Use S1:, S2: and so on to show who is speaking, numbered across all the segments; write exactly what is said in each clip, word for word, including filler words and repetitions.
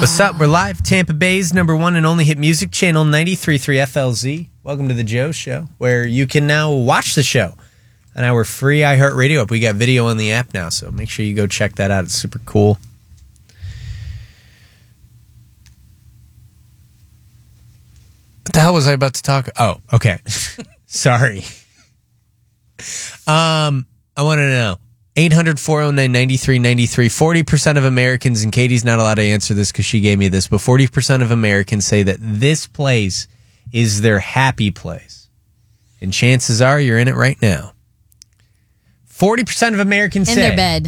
S1: What's up? We're live. Tampa Bay's number one and only hit music channel, ninety-three point three F L Z. Welcome to the Joe Show, where you can now watch the show on our free iHeartRadio app. We got video on the app now, so make sure you go check that out. It's super cool. What the hell was I about to talk? Oh, okay. Sorry. Um, I want to know. eight hundred, four oh nine, nine three nine three. forty percent of Americans, and Katie's not allowed to answer this because she gave me this, but forty percent of Americans say that this place is their happy place. And chances are you're in it right now. forty percent of Americans
S2: in
S1: say.
S2: their bed.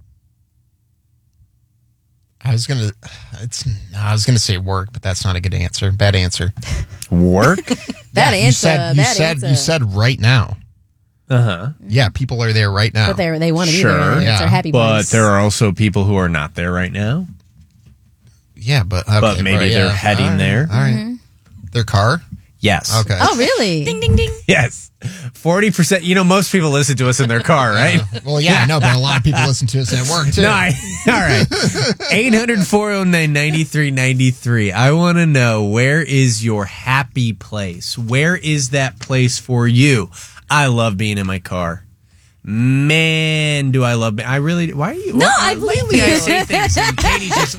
S3: I was gonna, it's. I was gonna say work, but that's not a good answer. Bad answer.
S1: Work?
S2: Bad
S3: Yeah,
S2: answer.
S3: You said. You
S2: bad
S3: said.
S2: answer.
S3: You said right now.
S1: Uh huh.
S3: Yeah, people are there right now.
S2: But they they want to be
S1: Sure.
S2: there. It's
S3: Yeah.
S2: their happy
S1: But
S2: place.
S1: there are also people who are not there right now.
S3: Yeah, but okay,
S1: But maybe
S3: right,
S1: they're
S3: yeah.
S1: heading
S3: All right,
S1: there.
S3: All right.
S2: Mm-hmm.
S3: Their car.
S1: Yes.
S3: Okay.
S2: Oh, really? Ding, ding, ding.
S1: Yes. forty percent. You know, most people listen to us in their car, right?
S3: Uh, well, yeah, I know, but a lot of people listen to us at work too.
S1: No, I, all right. eight hundred, four oh nine, nine three nine three. I want to know, where is your happy place? Where is that place for you? I love being in my car. Man, do I love I really why are you
S2: No,
S1: well,
S2: I believe
S1: lately
S2: you.
S1: I say things and Katie just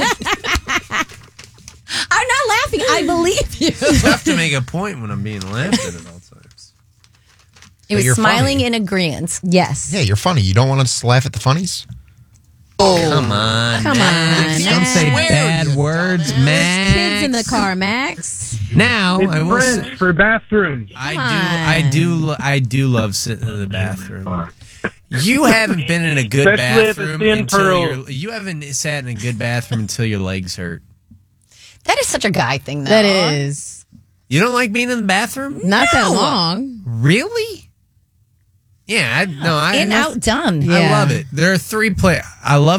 S2: I'm not laughing. I believe you.
S1: it's tough to make a point when I'm being laughed at at all times.
S2: It was
S3: you're
S2: smiling
S3: funny.
S2: in agreement. Yes.
S3: Yeah, you're funny. You don't want us to laugh at the funnies?
S1: Come on.
S2: Come
S1: Max.
S2: on,
S1: Don't say
S2: Max.
S1: bad words, Max.
S2: Kids in the car, Max.
S1: Now
S4: It's
S1: I will say,
S4: Brent for bathrooms.
S1: I
S2: Come
S1: do, I do, lo- I do love sitting in the bathroom. You haven't been in a good
S4: Especially if it's
S1: bathroom
S4: thin
S1: until
S4: pearl.
S1: your, you haven't sat in a good bathroom until your legs hurt.
S2: That is such a guy thing, though.
S5: That is.
S1: You don't like being in the bathroom?
S5: Not that
S2: No.
S5: long.
S1: Really? Yeah, I, no, I,
S2: In, out, done.
S1: I
S5: Yeah.
S1: love it. There are three play. I love